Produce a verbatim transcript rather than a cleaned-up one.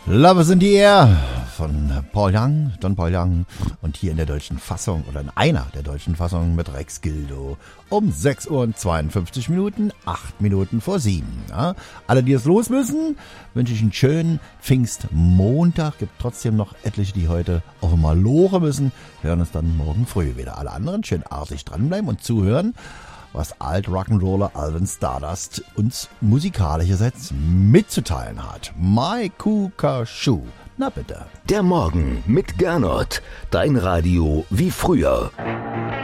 Love is in the Air von Paul Young, Don Paul Young und hier in der deutschen Fassung oder in einer der deutschen Fassung mit Rex Gildo um sechs Uhr und zweiundfünfzig Minuten, acht Minuten vor sieben. Ja? Alle, die jetzt los müssen, wünsche ich einen schönen Pfingstmontag. Gibt trotzdem noch etliche, die heute auf einmal lochen müssen. Wir hören uns dann morgen früh wieder. Alle anderen schön artig dranbleiben und zuhören, was Alt-Rock'n'Roller Alvin Stardust uns musikalischerseits mitzuteilen hat. My Kuka Schuh. Na bitte. Der Morgen mit Gernot. Dein Radio wie früher.